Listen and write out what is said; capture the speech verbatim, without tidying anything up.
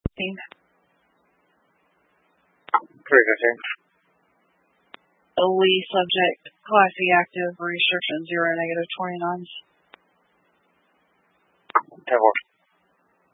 Pretty good thing. Lee subject, Class E active, restriction zero, negative twenty-nines. ten four.